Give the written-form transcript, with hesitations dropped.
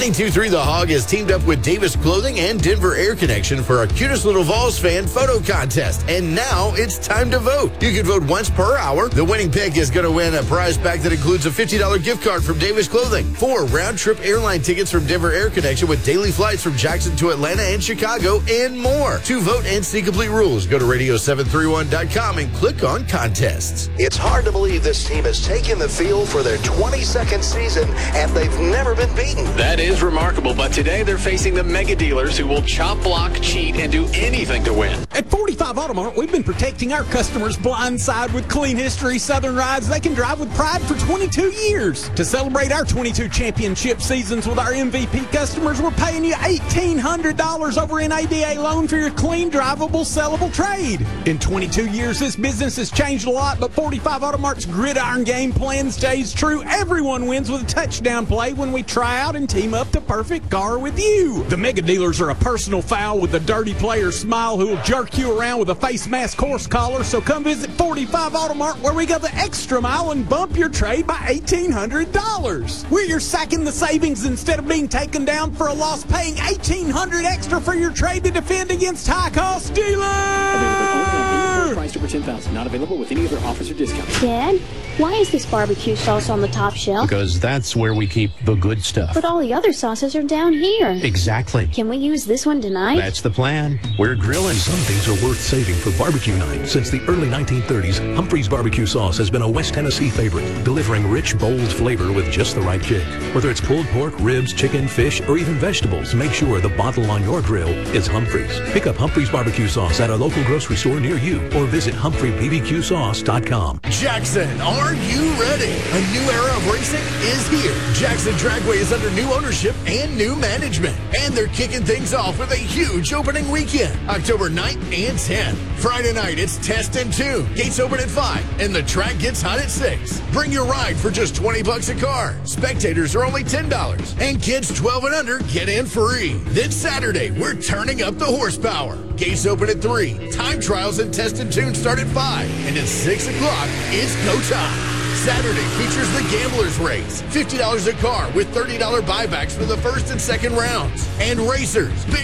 92.3 The Hog has teamed up with Davis Clothing and Denver Air Connection for our Cutest Little Vols fan photo contest. And now it's time to vote. You can vote once per hour. The winning pick is going to win a prize pack that includes a $50 gift card from Davis Clothing, 4 round-trip airline tickets from Denver Air Connection with daily flights from Jackson to Atlanta and Chicago, and more. To vote and see complete rules, go to radio731.com and click on contests. It's hard to believe this team has taken the field for their 22nd season, and they've never been beaten. That is remarkable, but today they're facing the mega dealers who will chop, block, cheat, and do anything to win. At 45 Automart, we've been protecting our customers' blind side with clean history Southern rides they can drive with pride for 22 years. To celebrate our 22 championship seasons with our MVP customers, we're paying you $1,800 over an ADA loan for your clean, drivable, sellable trade. In 22 years, this business has changed a lot, but 45 Automart's gridiron game plan stays true. Everyone wins with a touchdown play when we try out and team up the perfect car with you. The mega dealers are a personal foul with a dirty player smile who will jerk you around with a face mask horse collar. So come visit 45 Automart where we go the extra mile and bump your trade by $1,800. We're your sacking the savings instead of being taken down for a loss, paying $1,800 extra for your trade to defend against high-cost dealers. Priced over $10,000. Not available with any other offers or discounts. Dad, why is this barbecue sauce on the top shelf? Because that's where we keep the good stuff. But all the other sauces are down here. Exactly. Can we use this one tonight? That's the plan. We're grilling. Some things are worth saving for barbecue night. Since the early 1930s, Humphrey's barbecue sauce has been a West Tennessee favorite, delivering rich, bold flavor with just the right kick. Whether it's pulled pork, ribs, chicken, fish, or even vegetables, make sure the bottle on your grill is Humphrey's. Pick up Humphrey's barbecue sauce at a local grocery store near you or visit HumphreyBBQSauce.com. Jackson, are you ready? A new era of racing is here. Jackson Dragway is under new ownership and new management. And they're kicking things off with a huge opening weekend, October 9th and 10th. Friday night, it's Test and Tune. Gates open at 5, and the track gets hot at 6. Bring your ride for just $20 a car. Spectators are only $10, and kids 12 and under get in free. Then Saturday, we're turning up the horsepower. Gates open at 3. Time trials and Test and Tune start at 5, and at 6 o'clock, it's go time. Saturday features the Gamblers Race, $50 a car with $30 buybacks for the first and second rounds. And Racers, big